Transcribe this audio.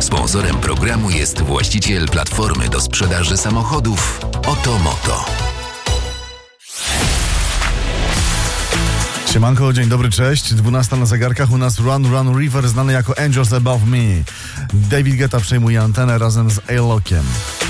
Sponsorem programu jest właściciel platformy do sprzedaży samochodów Otomoto. Siemanko, dzień dobry, cześć. 12 na zegarkach, u nas Run Run River, znany jako Angels Above Me. David Guetta przejmuje antenę razem z A-Lockiem.